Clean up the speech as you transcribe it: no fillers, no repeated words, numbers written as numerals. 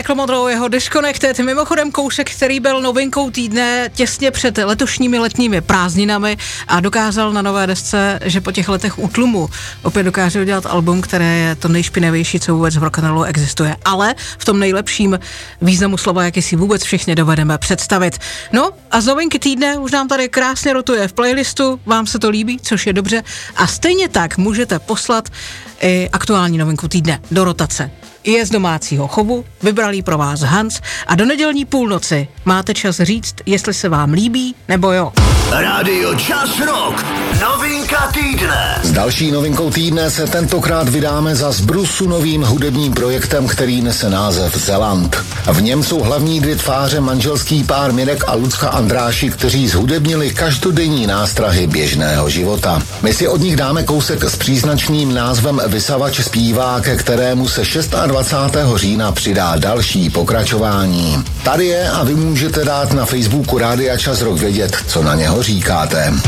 Michael Monroe, jeho Disconnected, mimochodem kousek, který byl novinkou týdne těsně před letošními letními prázdninami a dokázal na nové desce, že po těch letech útlumu opět dokáže udělat album, které je to nejšpinavější, co vůbec v rock'n'rollu existuje, ale v tom nejlepším významu slova, jaký si vůbec všichni dovedeme představit. No a z novinky týdne už nám tady krásně rotuje v playlistu, vám se to líbí, což je dobře, a stejně tak můžete poslat i aktuální novinku týdne do rotace. Je z domácího chovu, vybral jí pro vás Hans a do nedělní půlnoci máte čas říct, jestli se vám líbí, nebo jo. Rádio Čas Rock, novinka týdne. S další novinkou týdne se tentokrát vydáme za zbrusunovým hudebním projektem, který nese název Zeland. V něm jsou hlavní dvě tváře manželský pár Mirek a Lucka Andráši, kteří zhudebnili každodenní nástrahy běžného života. My si od nich dáme kousek s příznačným názvem Vysavač zpívá, ke kterému se 26. října přidá další pokračování. Tady je a vy můžete dát na Facebooku Rádia Čas Rock vědět, co na něho říkáte.